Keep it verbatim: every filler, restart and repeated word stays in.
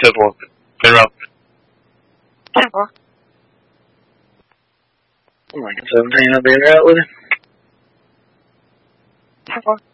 civil. Interrupt. Papa. Oh my god, seventeen, I'll be right with it. Papa.